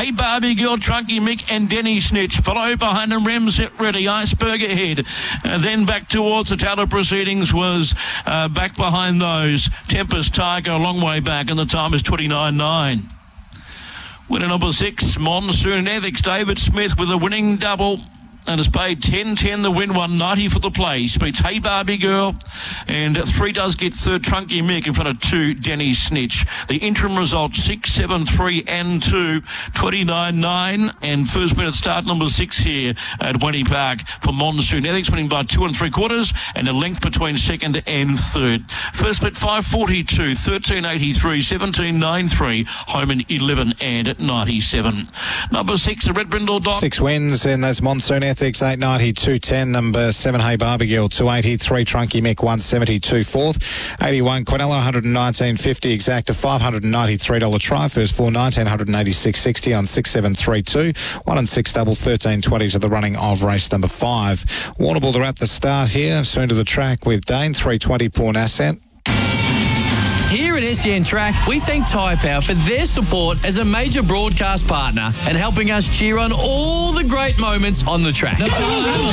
Hey Barbie Girl, Trunky Mick and Denny Snitch. Follow behind them, Rem Set Ready, Iceberg ahead. Then back towards the Taylor Proceedings was back behind those. Tempest Tiger a long way back, and the time is 29.9. Winner number 6, Monsoon Ethics, David Smith with a winning double. And has paid 10.10 the win, 190 for the place. Beats Hey Barbie Girl. And 3 does get third, Trunky Mick, in front of 2, Denny Snitch. The interim result, 6, 7, 3 and 2, 29.9. And first minute start number 6 here at Wendy Park for Monsoon Ethics, winning by 2 3/4 and a length between second and third. First split 5.42, 13.83, 17.93, home in 11 and 97. Number 6, the Red Brindle Dog. 6 wins, and that's Monsoon Ethics, 890, 210. Number 7, Hey Barbie Girl, 283. Trunky Mick, 172. Fourth, 81. Quinella, 119.50. Exacta, $593 try. First 4, 1,986.60 on 6.732. 1 and 6 double, 13.20 to the running of race number 5. Warrnambool are at the start here. Soon to the track with Dane, 320 Pawn Ascent. Here at SEN Track, we thank Tyre Power for their support as a major broadcast partner and helping us cheer on all the great moments on the track. Get up,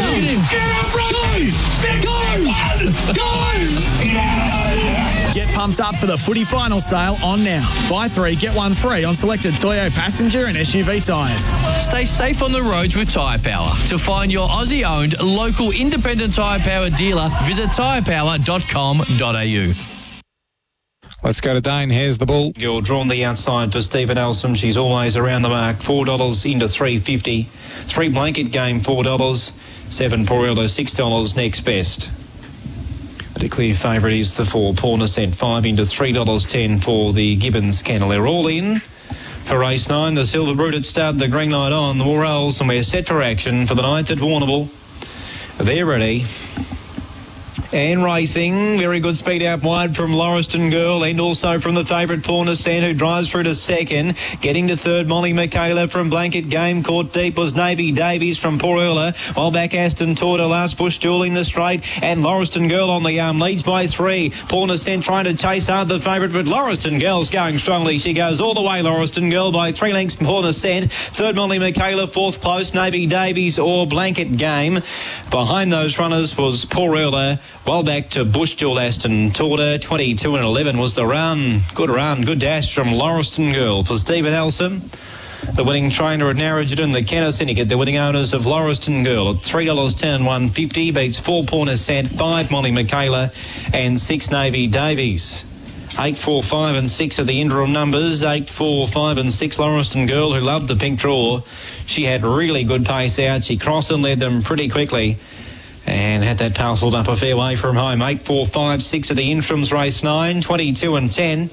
Get pumped up for the footy final sale on now. Buy 3, get 1 free on selected Toyo passenger and SUV tyres. Stay safe on the roads with Tyre Power. To find your Aussie-owned, local independent Tyre Power dealer, visit tyrepower.com.au. Let's go to Dane. Here's the bull. You're drawn the outside for Stephen Elsom. She's always around the mark. $4 into $3.50. 3 blanket game, $4. 7 Porello, $6 next best. But a clear favourite is the 4 Pawn Ascent, 5 into $3.10 for the Gibbons Kennel. They're all in for race 9. The Silver Brute at start, the green light on, the Morels, and we're set for action for the 9th at Warrnambool. They're ready. And racing, very good speed out wide from Lauriston Girl and also from the favourite Pawn Ascent, who drives through to second. Getting to third, Molly Michaela from Blanket Game. Caught deep was Navy Davies from Porella. While back Aston Torta, last Bush Duel in the straight. And Lauriston Girl on the arm, leads by 3. Pawn Ascent trying to chase hard the favourite, but Lauriston Girl's going strongly. She goes all the way, Lauriston Girl, by 3 lengths. Pawn Ascent. Third, Molly Michaela. Fourth, close, Navy Davies or Blanket Game. Behind those runners was Porella. Well back to Bush Duel, Aston Torta. 22 and 11 was the run. Good dash from Lauriston Girl for Stephen Elsom. The winning trainer at Narrogin, the Kenner Syndicate, the winning owners of Lauriston Girl at $3.10 and $1.50, beats 4 Pawn Ascent, 5 Molly Michaela and 6 Navy Davies. 8, 4, 5 and 6 are the interim numbers. 8, 4, 5 and 6 Lauriston Girl, who loved the pink draw. She had really good pace out. She crossed and led them pretty quickly and had that parcelled up a fair way from home. 8, 4, 5, 6 of the interims, race 9. 22 and 10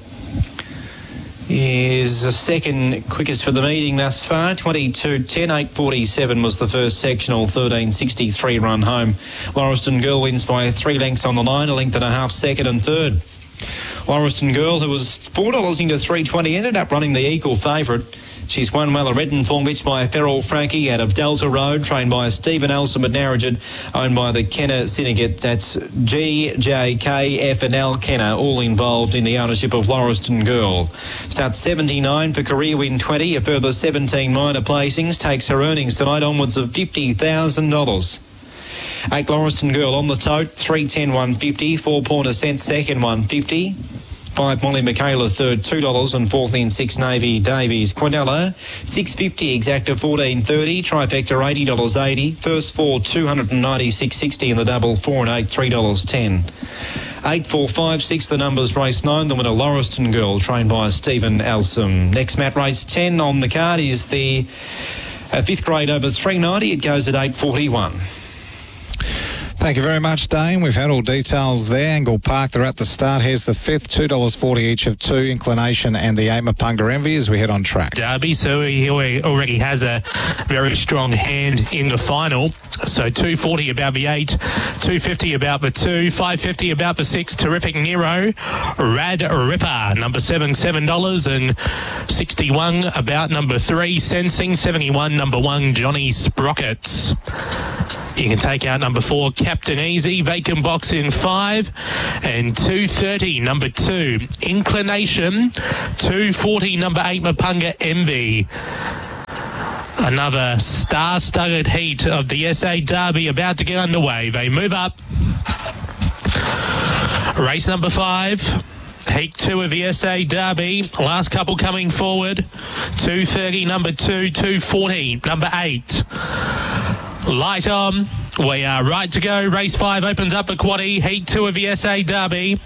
is the second quickest for the meeting thus far. 22, 10, 8.47 was the first sectional. 13.63 run home. Lauriston Girl wins by 3 lengths on the line, a length and a half second and third. Lauriston Girl, who was $4 into $3.20, ended up running the equal favourite. She's won well a Redden form, bitch by Ferrell Frankie out of Delta Road, trained by Stephen Elsom at Narrogin, owned by the Kenner Syndicate. That's G, J, K, F and L Kenner, all involved in the ownership of Lauriston Girl. Starts 79 for career win 20, a further 17 minor placings, takes her earnings tonight onwards of $50,000. 8 Lauriston Girl on the tote, 3.10, $1.50, 4 Pawn Ascent second, $1.50. 5 Molly Michaela third, $2, and fourth in 6 Navy Davies. Quinella, $6.50, Exacta $14.30, trifecta $80.80. First 4, $296.60 in the double, 4 and 8, $3.10. 8, 4, 5, 6, the numbers, race 9, the winner Lauriston Girl, trained by Stephen Elsom. Next mat, race 10 on the card is the 5th grade over 390. It goes at 8.41. Thank you very much, Dane. We've had all details there. Angle Park, they're at the start. Here's the 5th, $2.40 each of 2, Inclination and the 8 Mapunga Envy as we head on track. Derby, so he already has a very strong hand in the final. So $2.40 about the 8, $2.50 about the 2, $5.50 about the 6, Terrific Nero, Rad Ripper, number 7, $7, and 61 about number 3, Sensing, 71, number 1, Johnny Sprockets. You can take out number 4, Captain Easy, vacant box in 5, and $2.30, number 2, Inclination, $2.40, number 8, Mapunga Envy. Another star-studded heat of the SA Derby about to get underway. They move up. Race number 5. Heat 2 of the SA Derby. Last couple coming forward. 2:30, number 2. 2:40, number 8. Light on. We are right to go. Race 5 opens up for Quaddie. Heat 2 of the SA Derby.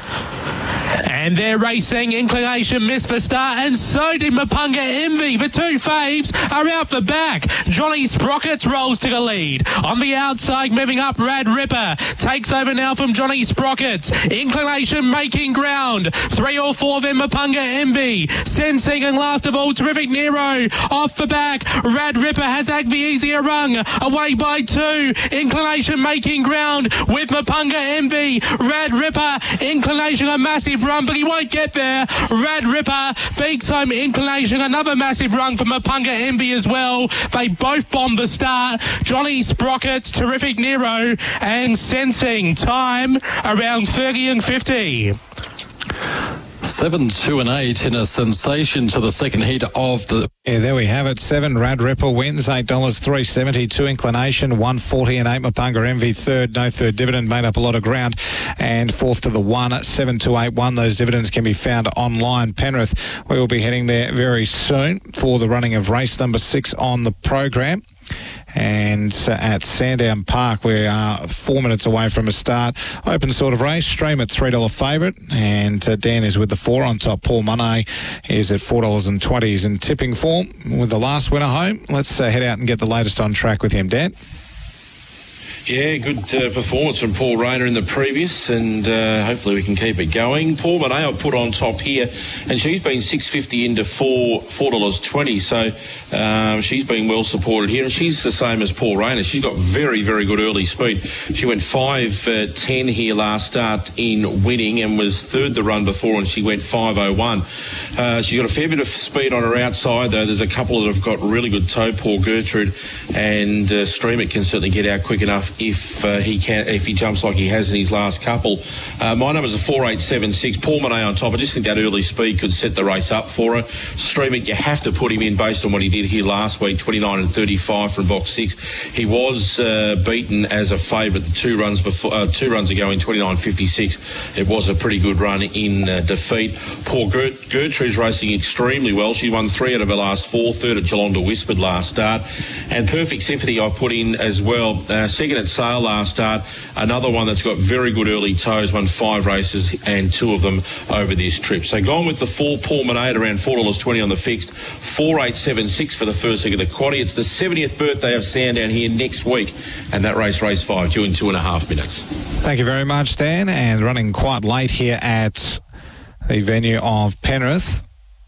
And they're racing. Inclination missed for start, and so did Mapunga Envy. The two faves are out the back. Johnny Sprockets rolls to the lead. On the outside, moving up, Rad Ripper takes over now from Johnny Sprockets. Inclination making ground. 3 or 4 then Mapunga Envy. Sensing, and last of all, Terrific Nero off the back. Rad Ripper has Agvi easier rung. Away by 2. Inclination making ground with Mapunga Envy. Rad Ripper, Inclination, a massive run, but he won't get there. Rad Ripper beats home Inclination. Another massive run from Mapunga Envy as well. They both bombed the start. Johnny Sprockets, Terrific Nero, and Sensing. Time around 30 and 50. 7, 2 and 8 in a sensation to the second heat of the... Yeah, there we have it. 7, Rad Ripper wins, $8, $3.70. 2, Inclination, $1.40 and 8, Mapunga Envy. Third, no third dividend, made up a lot of ground. And fourth to the 1, 7, 2, 8, 1. Those dividends can be found online. Penrith, we will be heading there very soon for the running of race number 6 on the program. And at Sandown Park, we are 4 minutes away from a start. Open sort of race. Stream at $3 favourite. And Dan is with the 4 on top. Paul Monet is at $4.20. He's in tipping form with the last winner home. Let's head out and get the latest on track with him, Dan. Yeah, good performance from Paul Rayner in the previous, and hopefully we can keep it going. Paul Monet I'll put on top here, and she's been $6.50 into $4.20, so she's been well supported here, and she's the same as Paul Rayner. She's got very, very good early speed. She went 5.10 here last start in winning, and was third the run before, and she went 5.01. She's got a fair bit of speed on her outside, though. There's a couple that have got really good toe. Poor Gertrude and Streamer can certainly get out quick enough if he jumps like he has in his last couple. My number's a 4.876. Paul Monet on top. I just think that early speed could set the race up for her. Streamer, you have to put him in based on what he did here last week, 29 and 35 from box 6. He was beaten as a favourite 2 runs ago in 29.56. It was a pretty good run in defeat. Poor Gertrude's racing extremely well. She won 3 out of her last 4, third at Geelong Whispered last start. And Perfect Symphony I put in as well. Second at Sale last start, another one that's got very good early toes, won 5 races and 2 of them over this trip. So gone with the 4, Paul Monet around $4.20 on the fixed, 4.876 for the first leg of the quaddie. It's the 70th birthday of Sandown here next week, and that race 5, due in 2.5 minutes. Thank you very much, Dan, and running quite late here at the venue of Penrith.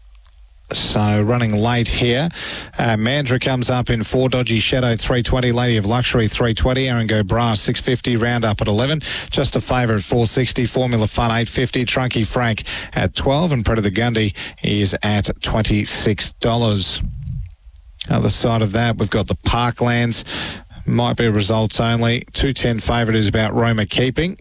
So running late here. Mandra comes up in 4, Dodgy Shadow 3.20, Lady of Luxury 3.20, Aaron Go Brass 6.50, round up at 11. Just a favourite 4.60, Formula Fun 8.50, Trunky Frank at 12, and Predator Gundy is at $26. Other side of that, we've got the Parklands. Might be results only. 2.10 favourite is about Roma Keeping.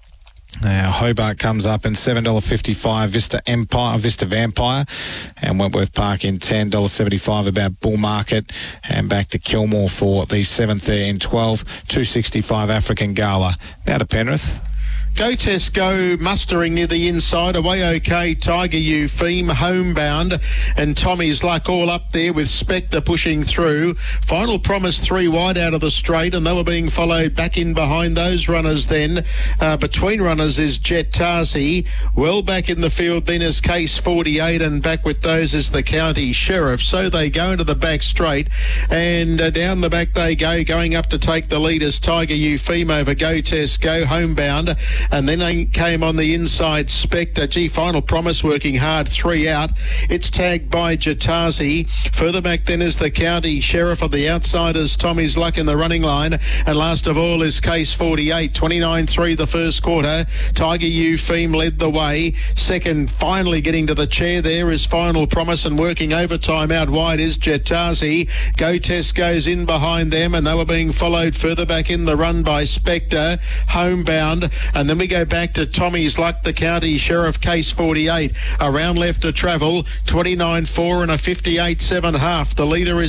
Hobart comes up in $7.55, Vista Vampire, and Wentworth Park in $10.75 about Bull Market, and back to Kilmore for the 7th there in 12, $2.65 African Gala. Now to Penrith. Go Test Go, mustering near the inside. Away OK, Tiger U, Theme, Homebound, and Tommy's Luck all up there with Spectre pushing through. Final Promise 3 wide out of the straight, and they were being followed back in behind those runners then. Between runners is Jet Tarsi. Well back in the field then is Case 48, and back with those is the County Sheriff. So they go into the back straight, and down the back they go, going up to take the lead as Tiger U, Theme over Go Test Go, Homebound. And then came on the inside Spectre. Final Promise working hard, 3 out. It's tagged by Jatazi. Further back then is the County Sheriff. On the outside is Tommy's Luck in the running line. And last of all is Case 48. 29.3 the first quarter. Tiger U Theme led the way. Second, finally getting to the chair there is Final Promise, and working overtime out wide is Jatazi. Go Test goes in behind them, and they were being followed further back in the run by Spectre. Homebound. And then we go back to Tommy's Luck, the County Sheriff, Case 48. Around left to travel, 29.4 and a 58.7 half. The leader is